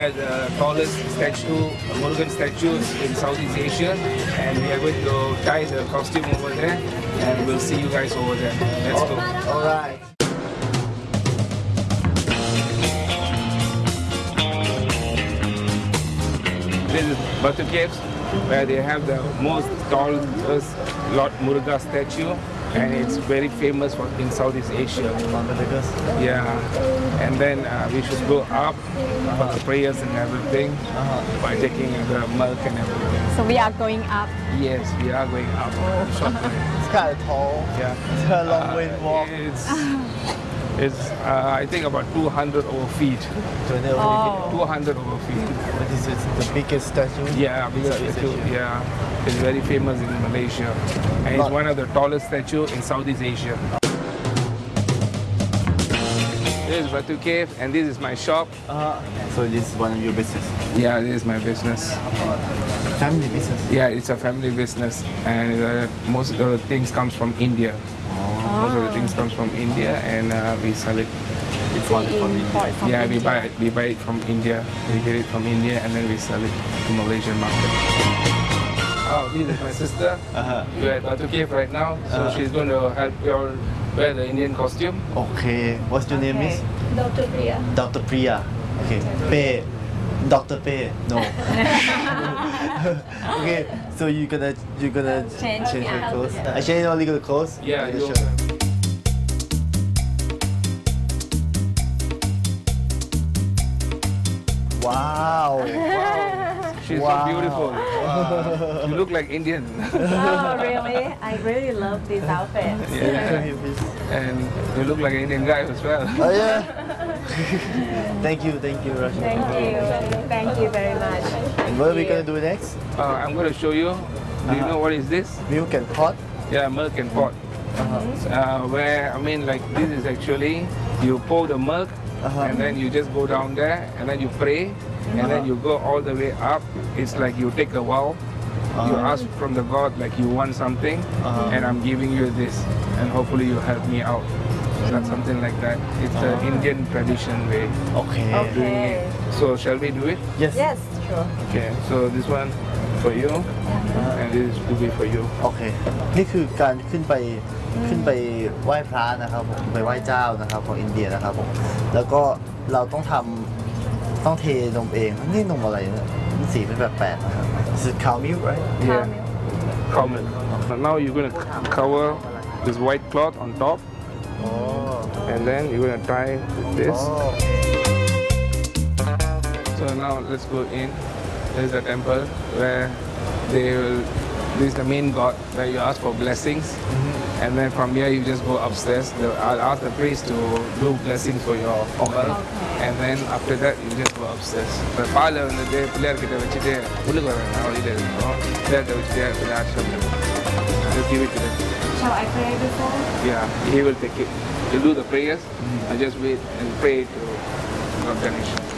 The tallest statue, Murugan statues in Southeast Asia, and we are going to tie the costume over there, and we'll see you guys over there. Let's go. All right. This is Batu Caves, where they have the most tallest Lord Murugan statue, and it's very famous in Southeast Asia. Yeah, and then we should go up for the prayers and everything by taking the milk and everything. So we are going up. Yes, we are going up. It's kind of tall. Yeah, It's a long way to walk. It's I think about 200 over feet. 200 over feet. But this is the biggest statue. Yeah, biggest statue. Yeah, it's very famous in Malaysia, and it's one of the tallest statues in Southeast Asia. This is Batu Cave, and this is my shop. So this is one of your business? Yeah, this is my business. Family business? Yeah, it's a family business, and most of the things comes from India. Most of the things comes from India, and we sell it. From India. Yeah, we buy it from India. We get it from India, and then we sell it to Malaysian market. Oh, this is my sister. We're at Batu Cave right now, so she's going to help you all wear the Indian costume. Okay. What's your name, miss? Dr. Priya. Dr. Priya. Okay. Pei. Dr. Pei. No. Okay. So you're gonna change your clothes. I change only the clothes. Yeah. Wow. She's so beautiful. You look like Indian. Oh, really? I really love this outfit. Yeah. And you look like an Indian guy as well. Oh yeah. Thank you, Rashid. Thank you very much. And what are we gonna do next? I'm going to show you. Do you know what is this? Milk and pot. Yeah, milk and pot. Where, I mean, like this is actually, you pour the milk, and then you just go down there, and then you pray, and then you go all the way up. It's like you take a vow, you ask from the God like you want something, and I'm giving you this, and hopefully you help me out. So that's something like that. It's the Indian tradition way of doing it. So shall we do it? Yes. Yes, sure. Okay, so this one for you, and this will be for you. โอเค นี่คือการขึ้นไปไหว้พระนะครับผมไปไหว้เจ้านะครับของอินเดียนะครับผมแล้วก็เราต้องเทนมเองนี่นมอะไรเนี่ยสีเป็นแปลกๆนะครับ This is cow milk, right? Yeah. Cow milk. Now you're going to cover this white cloth on top, and then you're going to tie this. So now let's go in. There's the temple where this is the main god where you ask for blessings, and then from here you just go upstairs. I'll ask the priest to do blessings for your milk, and then after that you just go upstairs. The father and the day பிள்ளையார்கிட்ட வச்சிட்டு உள்ளுக்கு வரணும் வெளியில இருக்கணும் பிள்ளையார்கிட்ட வச்சிட்டு just give it to them. Shall I pray before? Yeah, he will take it. He'll do the prayers and just wait and pray to God Ganesh.